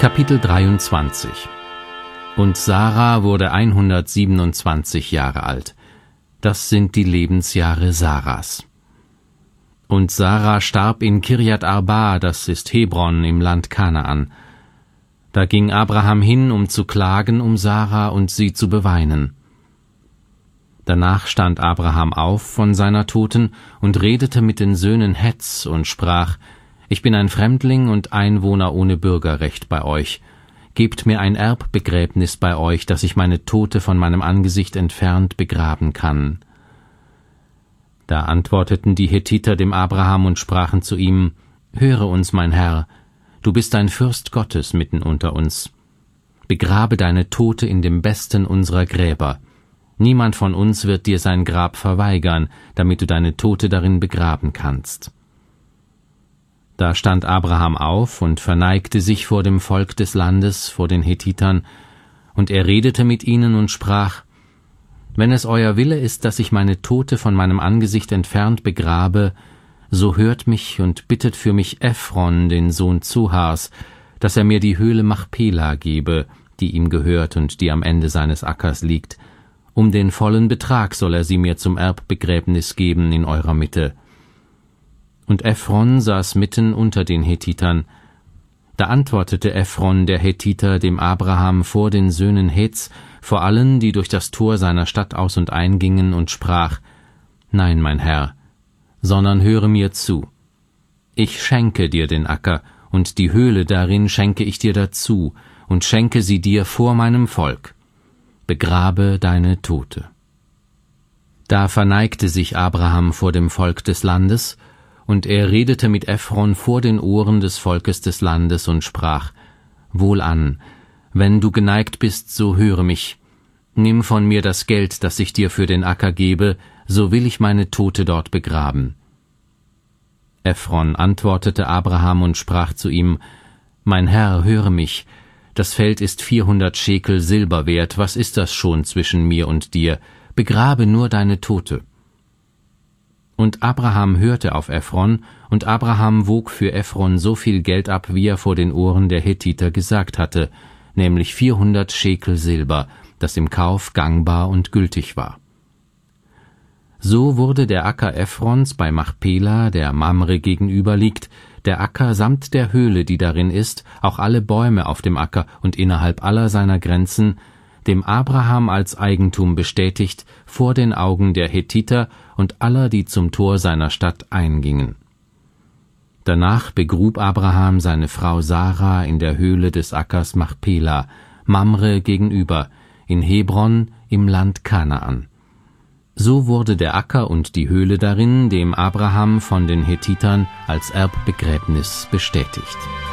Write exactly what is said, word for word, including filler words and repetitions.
Kapitel dreiundzwanzig. Und Sara wurde hundertsiebenundzwanzig Jahre alt. Das sind die Lebensjahre Saras. Und Sara starb in Kirjat Arba, das ist Hebron im Land Kanaan. Da ging Abraham hin, um zu klagen um Sara und sie zu beweinen. Danach stand Abraham auf von seiner Toten und redete mit den Söhnen Hetz und sprach: Ich bin ein Fremdling und Einwohner ohne Bürgerrecht bei euch. Gebt mir ein Erbbegräbnis bei euch, dass ich meine Tote von meinem Angesicht entfernt begraben kann. Da antworteten die Hethiter dem Abraham und sprachen zu ihm: Höre uns, mein Herr, du bist ein Fürst Gottes mitten unter uns. Begrabe deine Tote in dem besten unserer Gräber. Niemand von uns wird dir sein Grab verweigern, damit du deine Tote darin begraben kannst. Da stand Abraham auf und verneigte sich vor dem Volk des Landes, vor den Hethitern, und er redete mit ihnen und sprach: Wenn es euer Wille ist, dass ich meine Tote von meinem Angesicht entfernt begrabe, so hört mich und bittet für mich Ephron, den Sohn Zuhars, dass er mir die Höhle Machpela gebe, die ihm gehört und die am Ende seines Ackers liegt. Um den vollen Betrag soll er sie mir zum Erbbegräbnis geben in eurer Mitte. Und Ephron saß mitten unter den Hethitern. Da antwortete Ephron, der Hethiter, dem Abraham vor den Söhnen Hetz, vor allen, die durch das Tor seiner Stadt aus und eingingen, und sprach: Nein, mein Herr, sondern höre mir zu. Ich schenke dir den Acker, und die Höhle darin schenke ich dir dazu, und schenke sie dir vor meinem Volk. Begrabe deine Tote. Da verneigte sich Abraham vor dem Volk des Landes, und er redete mit Ephron vor den Ohren des Volkes des Landes und sprach: Wohlan, wenn du geneigt bist, so höre mich. Nimm von mir das Geld, das ich dir für den Acker gebe, so will ich meine Tote dort begraben. Ephron antwortete Abraham und sprach zu ihm: Mein Herr, höre mich, das Feld ist vierhundert Schekel Silber wert, was ist das schon zwischen mir und dir? Begrabe nur deine Tote. Und Abraham hörte auf Ephron, und Abraham wog für Ephron so viel Geld ab, wie er vor den Ohren der Hethiter gesagt hatte, nämlich vierhundert Schekel Silber, das im Kauf gangbar und gültig war. So wurde der Acker Ephrons bei Machpela, der Mamre gegenüber liegt, der Acker samt der Höhle, die darin ist, auch alle Bäume auf dem Acker und innerhalb aller seiner Grenzen, dem Abraham als Eigentum bestätigt vor den Augen der Hethiter und aller, die zum Tor seiner Stadt eingingen. Danach begrub Abraham seine Frau Sara in der Höhle des Ackers Machpela, Mamre gegenüber, in Hebron im Land Kanaan. So wurde der Acker und die Höhle darin dem Abraham von den Hethitern als Erbbegräbnis bestätigt.